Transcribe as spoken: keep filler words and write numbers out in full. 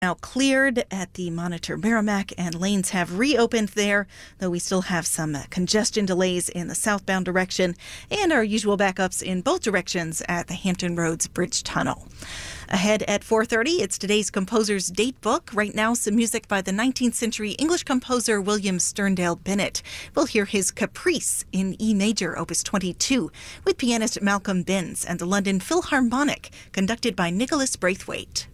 now cleared at the Monitor Merrimack, and lanes have reopened there, though we still have some uh, congestion delays in the southbound direction and our usual backups in both directions at the Hampton Roads Bridge Tunnel. Ahead at four thirty, it's today's composer's date book. Right now, some music by the nineteenth century English composer William Sterndale Bennett. We'll hear his Caprice in E major, opus twenty-two, with pianist Malcolm Binns and the London Philharmonic, conducted by Nicholas Braithwaite.